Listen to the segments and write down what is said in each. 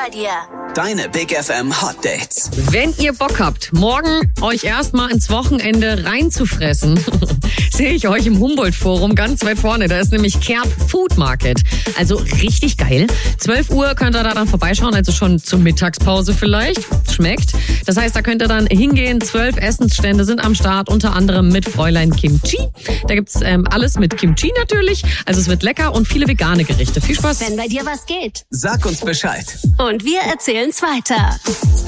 bei dir. Deine Big FM Hot Dates. Wenn ihr Bock habt, morgen euch erstmal ins Wochenende reinzufressen, sehe ich euch im Humboldt-Forum ganz weit vorne. Da ist nämlich Kerb Food Market. Also richtig geil. 12 Uhr könnt ihr da dann vorbeischauen, also schon zur Mittagspause vielleicht. Schmeckt. Das heißt, da könnt ihr dann hingehen. 12 Essensstände sind am Start, unter anderem mit Fräulein Kimchi. Da gibt's alles mit Kimchi natürlich. Also es wird lecker und viele vegane Gerichte. Viel Spaß. Wenn bei dir was geht. Sag uns Bescheid. Und wir erzählen's weiter.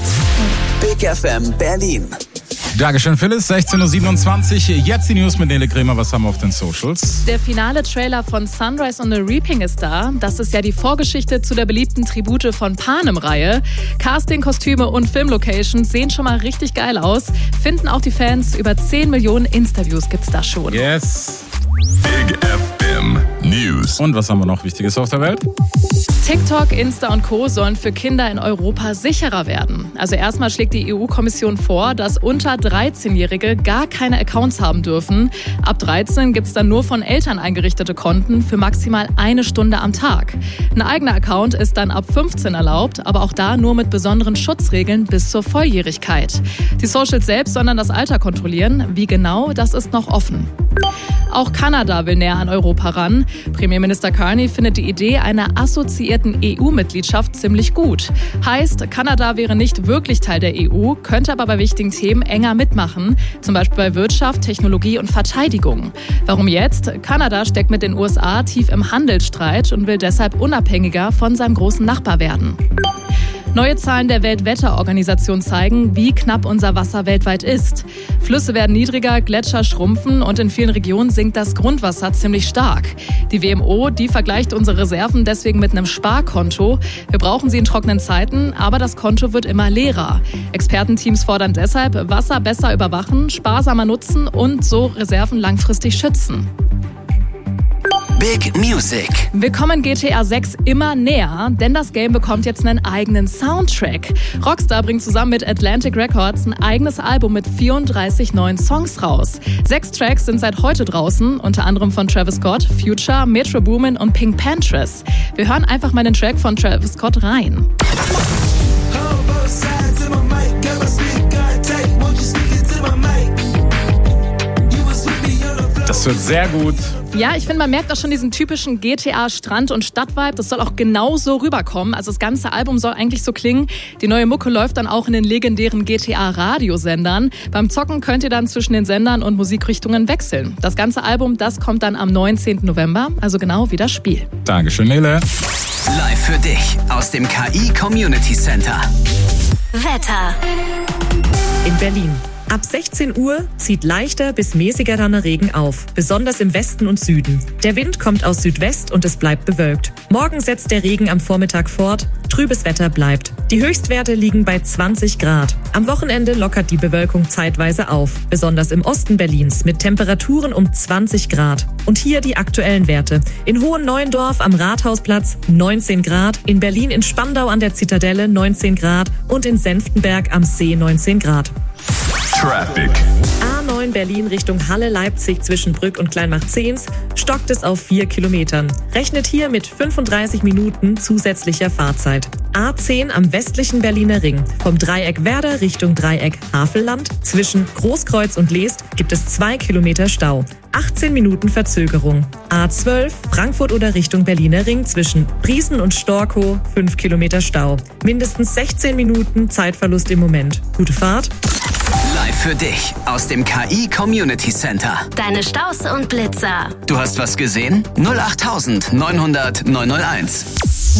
Big FM Berlin. Dankeschön, Phyllis. 16.27 Uhr. Jetzt die News mit Nele Kremer. Was haben wir auf den Socials? Der finale Trailer von Sunrise on the Reaping ist da. Das ist ja die Vorgeschichte zu der beliebten Tribute von Panem-Reihe. Casting, Kostüme und Filmlocations sehen schon mal richtig geil aus. Finden auch die Fans. Über 10 Millionen Interviews gibt's da schon. Yes. Big FM News. Und was haben wir noch Wichtiges auf der Welt? TikTok, Insta und Co. sollen für Kinder in Europa sicherer werden. Also erstmal schlägt die EU-Kommission vor, dass unter 13-Jährige gar keine Accounts haben dürfen. Ab 13 gibt's dann nur von Eltern eingerichtete Konten für maximal 1 Stunde am Tag. Ein eigener Account ist dann ab 15 erlaubt, aber auch da nur mit besonderen Schutzregeln bis zur Volljährigkeit. Die Socials selbst sollen dann das Alter kontrollieren. Wie genau, das ist noch offen. Auch Kanada will näher an Europa ran. Premierminister Carney findet die Idee einer assoziierten EU-Mitgliedschaft ziemlich gut. Heißt, Kanada wäre nicht wirklich Teil der EU, könnte aber bei wichtigen Themen enger mitmachen. Zum Beispiel bei Wirtschaft, Technologie und Verteidigung. Warum jetzt? Kanada steckt mit den USA tief im Handelsstreit und will deshalb unabhängiger von seinem großen Nachbar werden. Neue Zahlen der Weltwetterorganisation zeigen, wie knapp unser Wasser weltweit ist. Flüsse werden niedriger, Gletscher schrumpfen und in vielen Regionen sinkt das Grundwasser ziemlich stark. Die WMO, die vergleicht unsere Reserven deswegen mit einem Sparkonto. Wir brauchen sie in trockenen Zeiten, aber das Konto wird immer leerer. Expertenteams fordern deshalb, Wasser besser überwachen, sparsamer nutzen und so Reserven langfristig schützen. Big Music. Wir kommen GTA 6 immer näher, denn das Game bekommt jetzt einen eigenen Soundtrack. Rockstar bringt zusammen mit Atlantic Records ein eigenes Album mit 34 neuen Songs raus. 6 Tracks sind seit heute draußen, unter anderem von Travis Scott, Future, Metro Boomin und Pink Panthers. Wir hören einfach mal den Track von Travis Scott rein. Das wird sehr gut. Ja, ich finde, man merkt auch schon diesen typischen GTA-Strand- und Stadt-Vibe. Das soll auch genau so rüberkommen. Also das ganze Album soll eigentlich so klingen. Die neue Mucke läuft dann auch in den legendären GTA-Radiosendern. Beim Zocken könnt ihr dann zwischen den Sendern und Musikrichtungen wechseln. Das ganze Album, das kommt dann am 19. November, also genau wie das Spiel. Dankeschön, Nele. Live für dich aus dem KI Community Center. Wetter. In Berlin. Ab 16 Uhr zieht leichter bis mäßiger Regen auf, besonders im Westen und Süden. Der Wind kommt aus Südwest und es bleibt bewölkt. Morgen setzt der Regen am Vormittag fort, trübes Wetter bleibt. Die Höchstwerte liegen bei 20 Grad. Am Wochenende lockert die Bewölkung zeitweise auf, besonders im Osten Berlins mit Temperaturen um 20 Grad. Und hier die aktuellen Werte. In Hohenneuendorf am Rathausplatz 19 Grad, in Berlin in Spandau an der Zitadelle 19 Grad und in Senftenberg am See 19 Grad. Traffic. A9 Berlin Richtung Halle-Leipzig zwischen Brück und Kleinmachzehns stockt es auf 4 Kilometern. Rechnet hier mit 35 Minuten zusätzlicher Fahrzeit. A10 am westlichen Berliner Ring. Vom Dreieck Werder Richtung Dreieck Havelland zwischen Großkreuz und Leest gibt es 2 Kilometer Stau. 18 Minuten Verzögerung. A12 Frankfurt oder Richtung Berliner Ring zwischen Briesen und Storkow 5 Kilometer Stau. Mindestens 16 Minuten Zeitverlust im Moment. Gute Fahrt. Live für dich aus dem KI Community Center. Deine Staus und Blitzer. Du hast was gesehen? 08900 901.